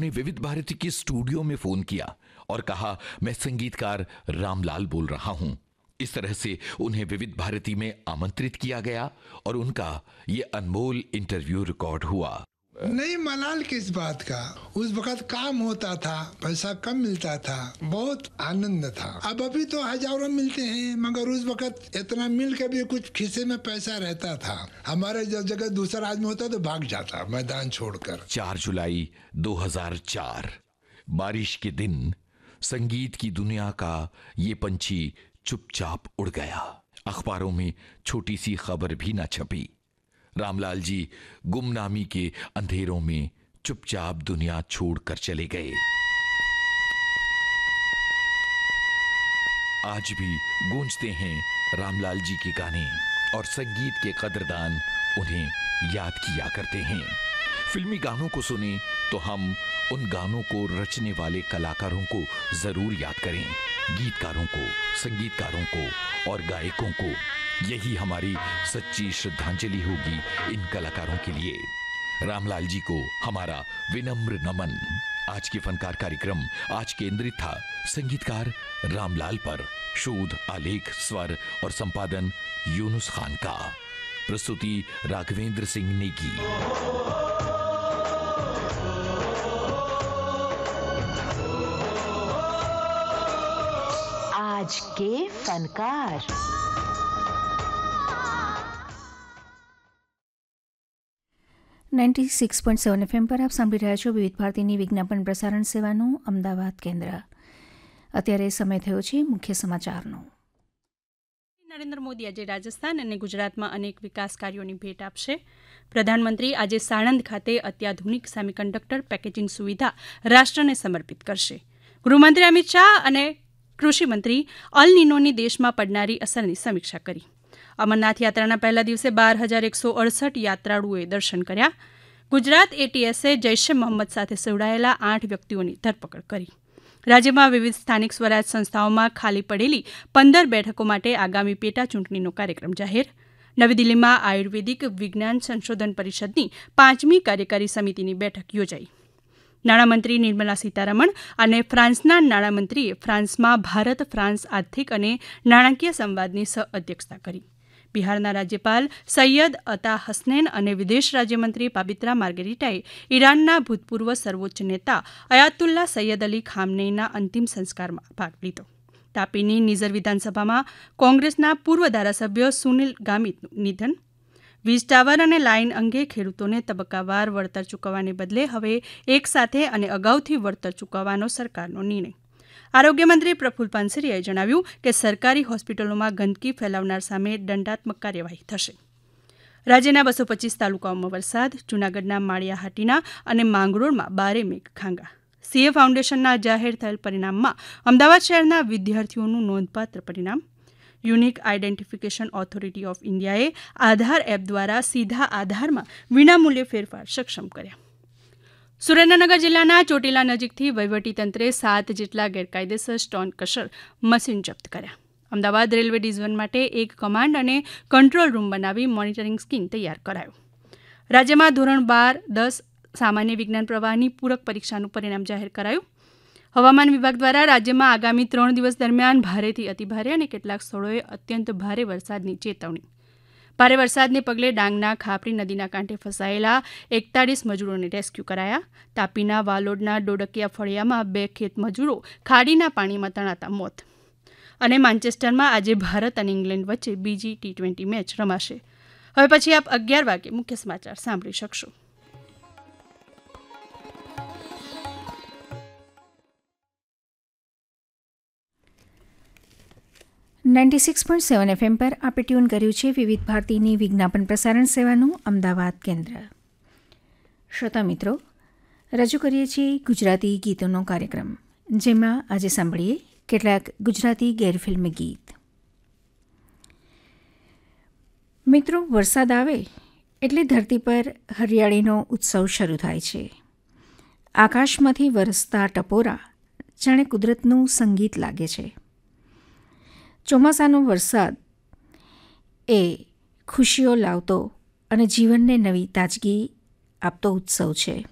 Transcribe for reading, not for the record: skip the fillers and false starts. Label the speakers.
Speaker 1: उन्होंने विविध भारती के स्टूडियो में फोन किया और कहा, मैं संगीतकार रामलाल बोल रहा हूं। इस तरह से उन्हें विविध भारती में आमंत्रित किया गया और उनका ये अनमोल इंटरव्यू रिकॉर्ड हुआ।
Speaker 2: नहीं, मलाल किस बात का, उस वक्त काम होता था, पैसा कम मिलता था, बहुत आनंद था। अब अभी तो हजारों मिलते हैं, मगर उस वक्त इतना मिल के भी कुछ खिस्से में पैसा रहता था। हमारे जगह दूसरा आदमी होता तो भाग जाता मैदान छोड़कर।
Speaker 1: 4 जुलाई 2004, बारिश के दिन संगीत की दुनिया का ये पंछी चुपचाप उड़ गया। अखबारों में छोटी सी खबर भी न छपी। रामलाल जी गुमनामी के अंधेरों में चुपचाप दुनिया छोड़कर चले गए। आज भी गूंजते हैं रामलाल जी के गाने और संगीत के कदरदान उन्हें याद किया करते हैं। फिल्मी गानों को सुने तो हम उन गानों को रचने वाले कलाकारों को जरूर याद करें, गीतकारों को, संगीतकारों को और गायकों को। यही हमारी सच्ची श्रद्धांजलि होगी इन कलाकारों के लिए। रामलाल जी को हमारा विनम्र नमन। आज के फनकार कार्यक्रम आज केंद्रित था संगीतकार रामलाल पर। शोध, आलेख, स्वर और संपादन यूनुस खान का। प्रस्तुति राघवेंद्र सिंह नेगी।
Speaker 3: आज के फनकार।
Speaker 4: નાઇન્ટી 6.7 FM પર આપ સાંભળી રહ્યા છો વિવિધ ભારતીની વિજ્ઞાપન પ્રસારણ સેવાનું અમદાવાદ કેન્દ્ર. અત્યારે સમય થયો છે મુખ્ય સમાચારનો.
Speaker 5: નરેન્દ્ર મોદી આજે રાજસ્થાન અને ગુજરાતમાં અનેક વિકાસ કાર્યોની ભેટ આપશે. પ્રધાનમંત્રી આજે સાણંદ ખાતે અત્યાધુનિક સેમિકન્ડક્ટર પેકેજિંગ સુવિધા રાષ્ટ્રને સમર્પિત કરશે. ગૃહમંત્રી અમિત શાહ અને કૃષિમંત્રી અલ નીનોની દેશમાં પડનારી અસરની સમીક્ષા કરી. અમરનાથ યાત્રાના પહેલા દિવસે 12,168 યાત્રાળુઓએ દર્શન કર્યા. ગુજરાત એટીએસે જૈશે મોહમ્મદ સાથે જોડાયેલા 8 વ્યક્તિઓની ધરપકડ કરી. રાજ્યમાં વિવિધ સ્થાનિક સ્વરાજ સંસ્થાઓમાં ખાલી પડેલી 15 બેઠકો માટે આગામી પેટા ચૂંટણીનો કાર્યક્રમ જાહેર. નવી દિલ્હીમાં આયુર્વેદિક વિજ્ઞાન સંશોધન પરિષદની 5મી કાર્યકારી સમિતિની બેઠક યોજાઈ. નાણામંત્રી નિર્મલા સીતારમણ અને ફ્રાન્સના નાણામંત્રીએ ફ્રાન્સમાં ભારત ફ્રાન્સ આર્થિક અને નાણાકીય સંવાદની સહ-અધ્યક્ષતા કરી. બિહારના રાજ્યપાલ સૈયદ અતા હસનૈન અને વિદેશ રાજ્યમંત્રી પાબિત્રા માર્ગેરિટાએ ઈરાનના ભૂતપૂર્વ સર્વોચ્ચ નેતા અયાતુલ્લા સૈયદ અલી ખામનેઈના અંતિમ સંસ્કારમાં ભાગ લીધો. તાપીની નિઝર વિધાનસભામાં કોંગ્રેસના પૂર્વ ધારાસભ્ય સુનિલ ગામિતનું નિધન. વીજ ટાવર અને લાઇન અંગે ખેડૂતોને તબક્કાવાર વળતર ચૂકવવાને બદલે હવે એકસાથે અને અગાઉથી વળતર ચૂકવવાનો સરકારનો નિર્ણય. આરોગ્યમંત્રી પ્રફુલ પાનસરિયાએ જણાવ્યું કે સરકારી હોસ્પિટલોમાં ગંદકી ફેલાવનાર સામે દંડાત્મક કાર્યવાહી થશે. રાજ્યના 225 તાલુકાઓમાં વરસાદ. જૂનાગઢના માળિયાહાટીના અને માંગરોળમાં 12 મેઘ ખાંગા. સીએ ફાઉન્ડેશનના જાહેર થયેલ પરિણામમાં અમદાવાદ શહેરના વિદ્યાર્થીઓનું નોંધપાત્ર પરિણામ. યુનિક આઇડેન્ટિફિકેશન ઓથોરિટી ઓફ ઇન્ડિયાએ આધાર એપ દ્વારા સીધા આધારમાં વિનામૂલ્યે ફેરફાર સક્ષમ કર્યા. સુરેન્દ્રનગર જિલ્લાના ચોટીલા નજીકથી વહીવટીતંત્રે 7 જેટલા ગેરકાયદેસર સ્ટોન કશર મશીન જપ્ત કર્યા. અમદાવાદ રેલવે ડિવિઝન માટે એક કમાન્ડ અને કંટ્રોલ રૂમ બનાવી મોનિટરિંગ સ્કીમ તૈયાર કરાયો. રાજ્યમાં ધોરણ 12-10 સામાન્ય વિજ્ઞાન પ્રવાહની પૂરક પરીક્ષાનું પરિણામ જાહેર કરાયું. હવામાન વિભાગ દ્વારા રાજ્યમાં આગામી 3 દિવસ દરમિયાન ભારેથી અતિભારે અને કેટલાક સ્થળોએ અત્યંત ભારે વરસાદની ચેતવણી. ભારે વરસાદને પગલે ડાંગના ખાપરી નદીના કાંઠે ફસાયેલા 41 મજૂરોને રેસ્ક્યુ કરાયા. તાપીના વાલોડના ડોડકિયા ફળિયામાં 2 ખેત મજૂરો ખાડીના પાણીમાં તણાતા મોત. અને માન્ચેસ્ટરમાં આજે ભારત અને ઇંગ્લેન્ડ વચ્ચે બીજી T20 મેચ રમાશે. હવે પછી આપ 11 વાગે મુખ્ય સમાચાર સાંભળી શકશો.
Speaker 4: નાઇન્ટી 6.7 FM પર આપે ટ્યુન કર્યું છે વિવિધ ભારતીની વિજ્ઞાપન પ્રસારણ સેવાનું અમદાવાદ કેન્દ્ર. શ્રોતા મિત્રો, રજૂ કરીએ છીએ ગુજરાતી ગીતોનો કાર્યક્રમ, જેમાં આજે સાંભળીએ કેટલાક ગુજરાતી ગેરફિલ્મી ગીત. મિત્રો, વરસાદ આવે એટલે ધરતી પર હરિયાળીનો ઉત્સવ શરૂ થાય છે. આકાશમાંથી વરસતા ટપોરા જાણે કુદરતનું સંગીત લાગે છે. ચોમાસાનો વરસાદ એ ખુશીઓ લાવતો અને જીવનને નવી તાજગી આપતો ઉત્સવ છે.